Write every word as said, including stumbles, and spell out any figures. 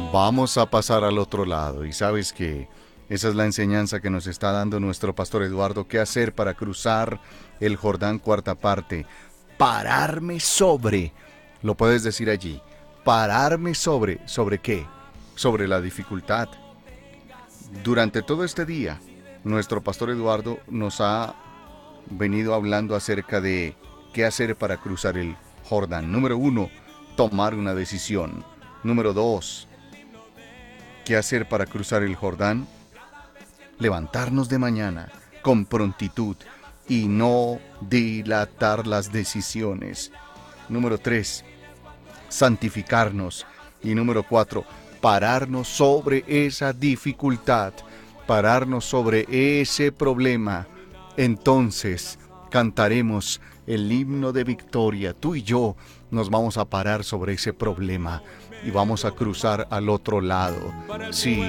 Vamos a pasar al otro lado. Y sabes que esa es la enseñanza que nos está dando nuestro pastor Eduardo. ¿Qué hacer para cruzar el Jordán cuarta parte? Pararme sobre. Lo puedes decir allí. Pararme sobre. ¿Sobre qué? Sobre la dificultad. Durante todo este día, nuestro pastor Eduardo nos ha venido hablando acerca de qué hacer para cruzar el Jordán. Número uno, tomar una decisión. Número dos, ¿qué hacer para cruzar el Jordán? Levantarnos de mañana con prontitud y no dilatar las decisiones. Número tres, santificarnos. Y número cuatro, pararnos sobre esa dificultad, pararnos sobre ese problema. Entonces cantaremos el himno de victoria. Tú y yo nos vamos a parar sobre ese problema y vamos a cruzar al otro lado. Sí,